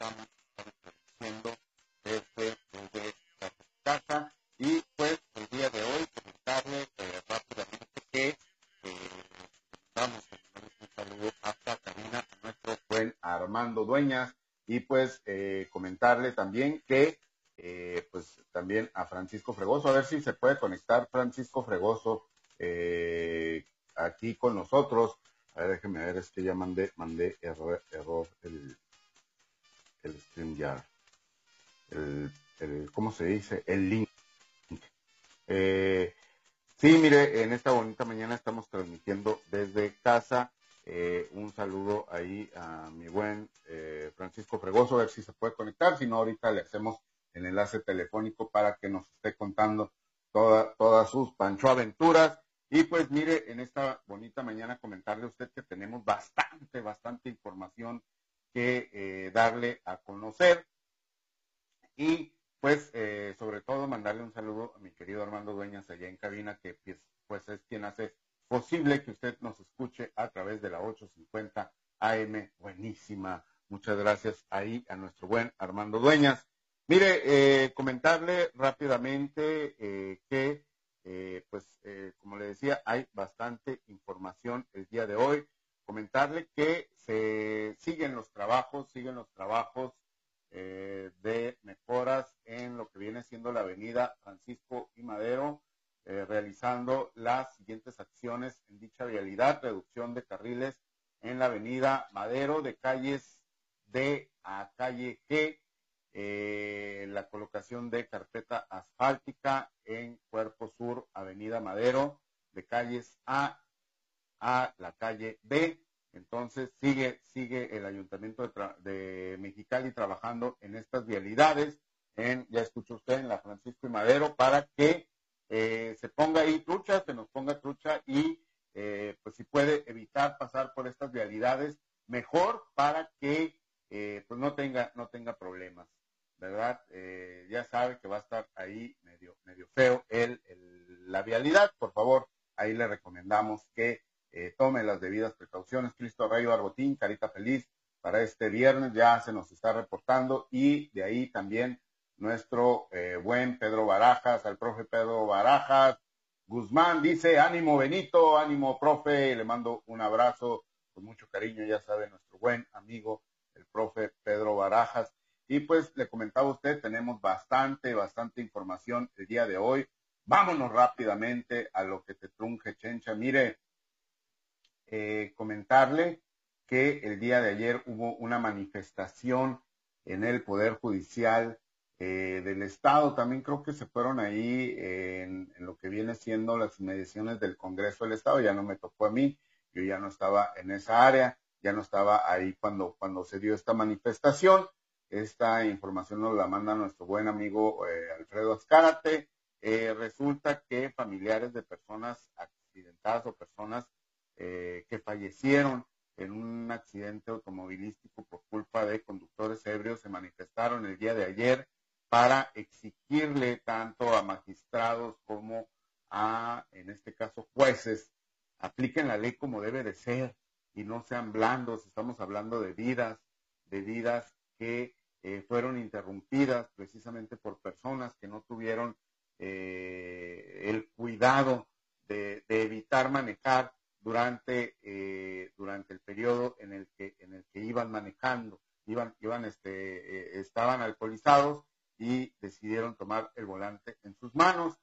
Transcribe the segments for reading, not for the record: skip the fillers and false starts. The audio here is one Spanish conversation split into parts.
estamos transmitiendo desde casa. Y pues el día de hoy comentarle rápidamente que vamos a mandar un saludo hasta cabina a nuestro buen Armando Dueñas y pues comentarle también que pues también a Francisco Fregoso, a ver si se puede conectar Francisco Fregoso aquí con nosotros. A ver, déjeme ver, es que ya mandé error el StreamYard, ¿cómo se dice? El link. Sí, mire, en esta bonita mañana estamos transmitiendo desde casa. Un saludo ahí a mi buen Francisco Fregoso, a ver si se puede conectar, si no ahorita le hacemos el enlace telefónico para que nos esté contando todas sus panchoaventuras. Y pues mire, en esta bonita mañana comentarle a usted que tenemos bastante información que darle a conocer. Y pues sobre todo mandarle un saludo a mi querido Armando Dueñas allá en cabina, que pues es quien hace posible que usted nos escuche a través de la 850 AM. Buenísima. Muchas gracias ahí a nuestro buen Armando Dueñas. Mire, comentarle rápidamente que como le decía, hay bastante información el día de hoy. Comentarle que se siguen los trabajos de mejoras en lo que viene siendo la avenida Francisco I. Madero, realizando las siguientes acciones en dicha vialidad: reducción de carriles en la avenida Madero de calles D a calle G, la colocación de carpeta asfáltica en Cuerpo Sur, avenida Madero, de calles A a la calle B. Entonces sigue el Ayuntamiento de Mexicali trabajando en estas vialidades, ya escuchó usted, en la Francisco y Madero, para que se ponga ahí trucha, se nos ponga trucha y pues si puede evitar pasar por estas vialidades, mejor, para que pues no tenga problemas, ¿verdad? Ya sabe que va a estar ahí medio feo la vialidad. Por favor, ahí le recomendamos que tome las debidas precauciones. Cristo Rey Barbotín, carita feliz para este viernes, ya se nos está reportando. Y de ahí también nuestro buen Pedro Barajas, al profe Pedro Barajas Guzmán, dice: ánimo Benito, ánimo profe, le mando un abrazo con mucho cariño, ya sabe, nuestro buen amigo el profe Pedro Barajas. Y pues le comentaba a usted, tenemos bastante información el día de hoy. Vámonos rápidamente a lo que te trunje, Chencha. Mire, comentarle que el día de ayer hubo una manifestación en el Poder Judicial del Estado. También creo que se fueron ahí en lo que viene siendo las inmediaciones del Congreso del Estado. Ya no me tocó a mí, yo ya no estaba en esa área, ya no estaba ahí cuando se dio esta manifestación. Esta información nos la manda nuestro buen amigo Alfredo Azcárate. Resulta que familiares de personas accidentadas o personas que fallecieron en un accidente automovilístico por culpa de conductores ebrios se manifestaron el día de ayer para exigirle tanto a magistrados como a, en este caso, jueces, apliquen la ley como debe de ser y no sean blandos. Estamos hablando de vidas que fueron interrumpidas precisamente por personas que no tuvieron el cuidado de evitar manejar durante el periodo en el que iban manejando, estaban alcoholizados y decidieron tomar el volante en sus manos.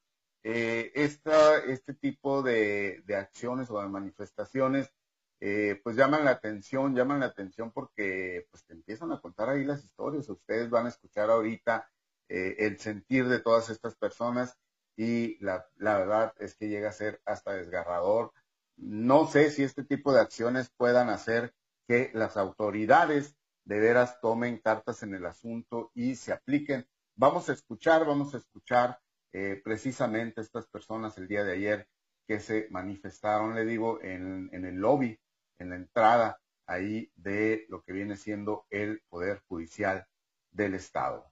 Este tipo de acciones o de manifestaciones pues llaman la atención porque pues te empiezan a contar ahí las historias. Ustedes van a escuchar ahorita el sentir de todas estas personas y la verdad es que llega a ser hasta desgarrador. No sé si este tipo de acciones puedan hacer que las autoridades de veras tomen cartas en el asunto y se apliquen. Vamos a escuchar precisamente estas personas el día de ayer que se manifestaron, le digo, en el lobby, en la entrada ahí de lo que viene siendo el Poder Judicial del Estado.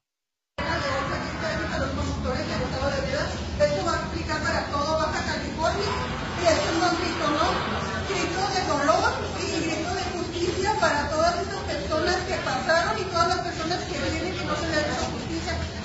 Esto va a aplicar para todo Baja California y esto es un grito, ¿no? Grito de dolor y grito de justicia para todas estas personas que pasaron y todas las personas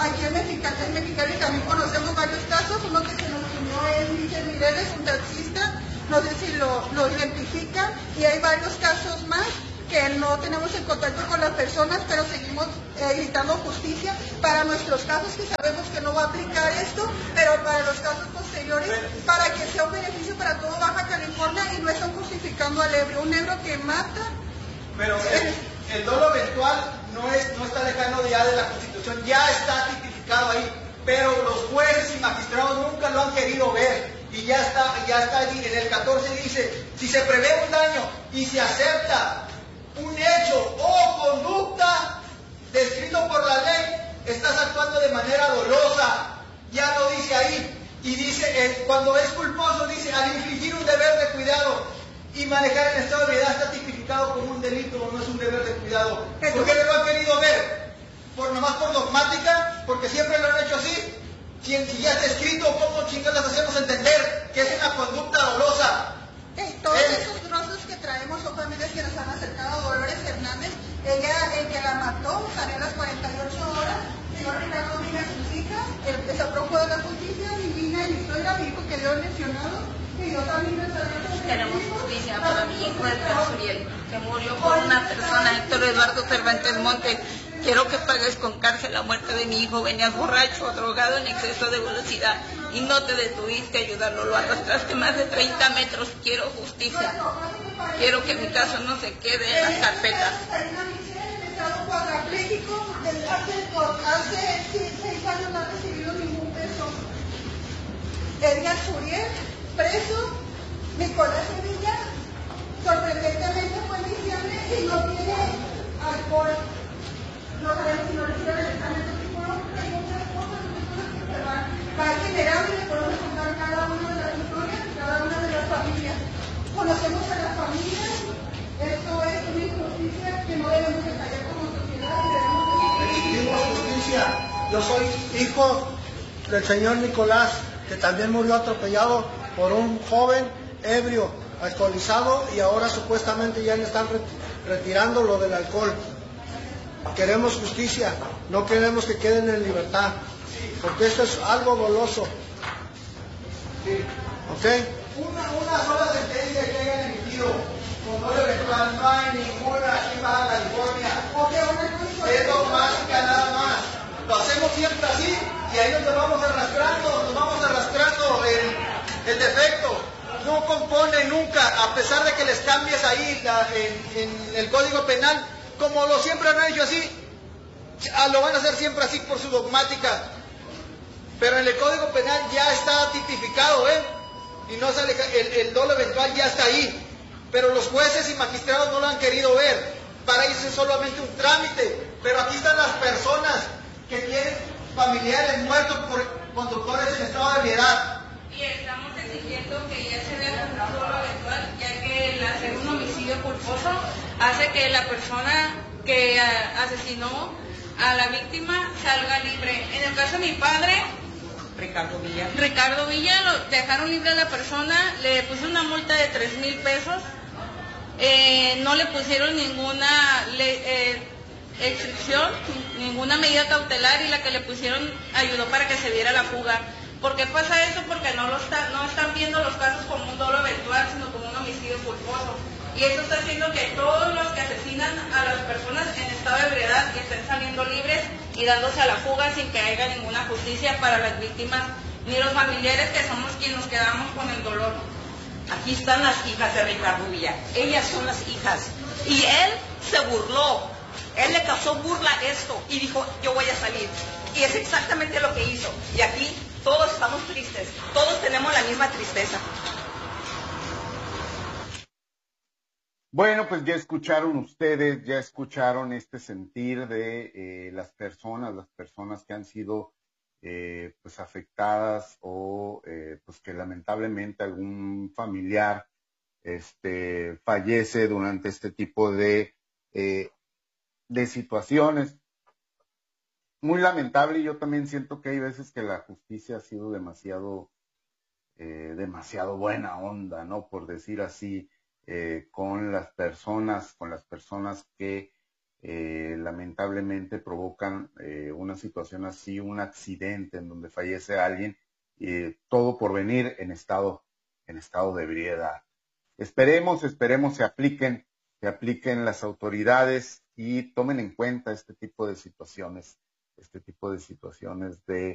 Aquí en Mexicali también conocemos varios casos. Uno que se nos unió es Miguel Mireles, un taxista, no sé si lo identifican, y hay varios casos más que no tenemos en contacto con las personas, pero seguimos gritando justicia para nuestros casos, que sabemos que no va a aplicar esto, pero para los casos posteriores, para que sea un beneficio para todo Baja California y no están justificando al ebrio, un ebrio que mata. Pero el dolo eventual no está lejano ya de la Constitución, ya está tipificado ahí, pero los jueces y magistrados nunca lo han querido ver. Y ya está allí, en el 14 dice, si se prevé un daño y se acepta un hecho o conducta descrito por la ley, estás actuando de manera dolosa, ya lo dice ahí. Y dice, cuando es culposo, dice, al infligir un deber de cuidado y manejar en estado de ebriedad está tipificado como un delito, no es un deber de cuidado. ¿Por qué no lo han querido ver? Nomás por dogmática, porque siempre lo han hecho así. Si ya está escrito, ¿cómo chingadas hacemos entender que es una conducta dolosa? Todos esos trozos que traemos son familias que nos han acercado. Dolores Hernández, ella, el que la mató, salió a las 48 horas, señor Ricardo Villa, sus hijas, el prófugo de la justicia, mi niña y mi suegra, mi hijo quedó lesionado, y yo también me salió. Queremos justicia para mi hijo Edgar Suriel, que murió por una persona, Héctor Eduardo Cervantes Monte. Quiero que pagues con cárcel la muerte de mi hijo. Venías borracho, drogado, en exceso de velocidad y no te detuviste a ayudarlo. Lo arrastraste más de 30 metros. Quiero justicia. Quiero que mi caso no se quede en las carpetas. Hace 6 años no ha recibido ningún peso. Edgar Suriel, preso. Nicolás Sevilla, sorprendentemente fue en diciembre y no tiene alcohol. No sabemos si no reciben el examen toxicólogo, porque hay muchas cosas que se van. Va generando y le podemos contar cada una de las historias, cada una de las familias. Conocemos a las familias, esto es una injusticia que no debemos de callar como sociedad y debemos de Exigimos justicia. Yo soy hijo del señor Nicolás, que también murió atropellado por un joven ebrio, alcoholizado, y ahora supuestamente ya le están retirando lo del alcohol. Queremos justicia, no queremos que queden en libertad, porque esto es algo doloso. Sí. ¿Ok? Una sola sentencia que hayan emitido con dolo eventual, no hay ninguna aquí en Baja California. Es dogmática nada más. Lo hacemos siempre así y ahí nos vamos arrastrando el defecto. No compone nunca, a pesar de que les cambies ahí en el Código Penal, como lo siempre han hecho así, lo van a hacer siempre así por su dogmática. Pero en el Código Penal ya está tipificado, y no sale, el dolo eventual ya está ahí. Pero los jueces y magistrados no lo han querido ver. Para ellos es solamente un trámite. Pero aquí están las personas que tienen familiares muertos por conductores en estado de ebriedad. Y estamos exigiendo que ya se vea un dolo eventual, ya que el hacer un homicidio culposo hace que la persona que asesinó a la víctima salga libre. En el caso de mi padre, Ricardo Villa, lo dejaron libre a la persona, le pusieron una multa de 3,000 pesos, no le pusieron ninguna restricción, ninguna medida cautelar, y la que le pusieron ayudó para que se diera la fuga. ¿Por qué pasa eso? Porque no están viendo los casos como un dolo eventual, sino como un homicidio culposo. Y eso está haciendo que todos los que asesinan a las personas en estado de ebriedad estén saliendo libres y dándose a la fuga sin que haya ninguna justicia para las víctimas ni los familiares, que somos quienes nos quedamos con el dolor. Aquí están las hijas de Ricardo Villa. Ellas son las hijas. Y él se burló. Él le causó burla esto y dijo, yo voy a salir. Y es exactamente lo que hizo. Y aquí todos estamos tristes. Todos tenemos la misma tristeza. Bueno, pues ya escucharon ustedes, ya escucharon este sentir de las personas que han sido pues afectadas o pues que lamentablemente algún familiar fallece durante este tipo de situaciones. Muy lamentable, y yo también siento que hay veces que la justicia ha sido demasiado buena onda, ¿no? Por decir así. Con las personas que lamentablemente provocan una situación así, un accidente en donde fallece alguien, todo por venir en estado de ebriedad. Esperemos se apliquen las autoridades y tomen en cuenta este tipo de situaciones de